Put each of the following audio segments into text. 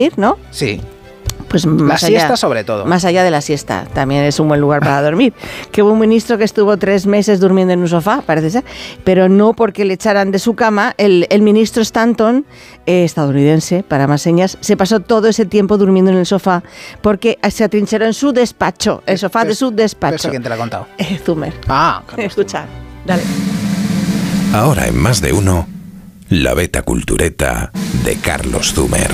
¿no? Sí. Pues la siesta sobre todo. Más allá de la siesta, también es un buen lugar para dormir. Que hubo un ministro que estuvo 3 meses durmiendo en un sofá, parece ser, pero no porque le echaran de su cama. El ministro Stanton, estadounidense, para más señas, se pasó todo ese tiempo durmiendo en el sofá porque se atrincheró en su despacho, el sofá de su despacho. ¿Quién te lo ha contado? Zumer. Escucha, dale. Ahora en Más de Uno, la beta cultureta de Carlos Zumer.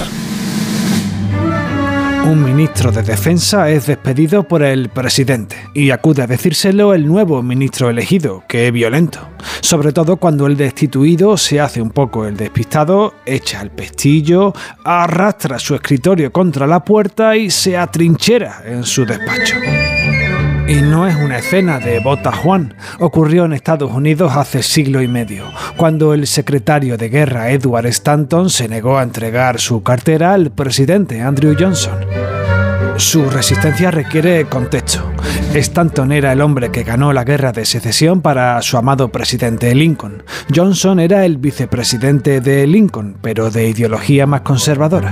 Un ministro de Defensa es despedido por el presidente y acude a decírselo el nuevo ministro elegido, que es violento. Sobre todo cuando el destituido se hace un poco el despistado, echa el pestillo, arrastra su escritorio contra la puerta y se atrinchera en su despacho. Y no es una escena de Bota Juan. Ocurrió en Estados Unidos hace siglo y medio, cuando el secretario de guerra Edward Stanton se negó a entregar su cartera al presidente Andrew Johnson. Su resistencia requiere contexto. Stanton era el hombre que ganó la guerra de secesión para su amado presidente Lincoln. Johnson era el vicepresidente de Lincoln, pero de ideología más conservadora.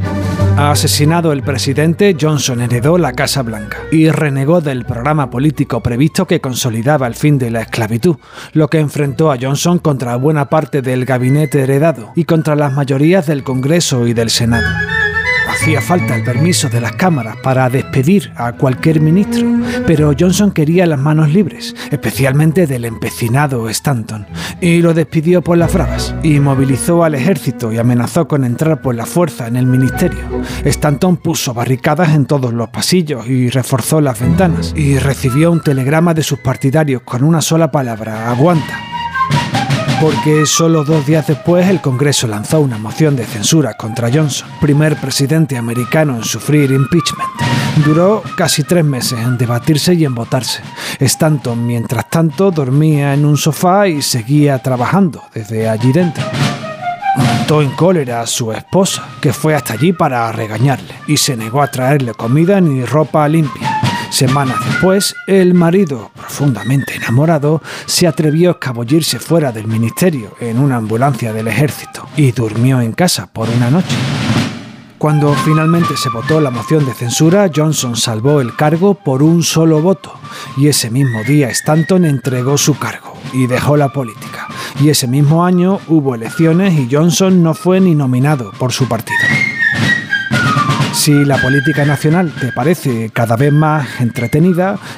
Asesinado el presidente, Johnson heredó la Casa Blanca y renegó del programa político previsto que consolidaba el fin de la esclavitud, lo que enfrentó a Johnson contra buena parte del gabinete heredado y contra las mayorías del Congreso y del Senado. Hacía falta el permiso de las cámaras para despedir a cualquier ministro, pero Johnson quería las manos libres, especialmente del empecinado Stanton, y lo despidió por las bravas, y movilizó al ejército y amenazó con entrar por la fuerza en el ministerio. Stanton puso barricadas en todos los pasillos y reforzó las ventanas, y recibió un telegrama de sus partidarios con una sola palabra: aguanta. Porque solo 2 días después el Congreso lanzó una moción de censura contra Johnson, primer presidente americano en sufrir impeachment. Duró casi 3 meses en debatirse y en votarse. Stanton, mientras tanto, dormía en un sofá y seguía trabajando desde allí dentro. Montó en cólera a su esposa, que fue hasta allí para regañarle, y se negó a traerle comida ni ropa limpia. Semanas después, el marido, profundamente enamorado, se atrevió a escabullirse fuera del ministerio en una ambulancia del ejército y durmió en casa por una noche. Cuando finalmente se votó la moción de censura, Johnson salvó el cargo por un solo voto, y ese mismo día Stanton entregó su cargo y dejó la política. Y ese mismo año hubo elecciones y Johnson no fue ni nominado por su partido. Si la política nacional te parece cada vez más entretenida,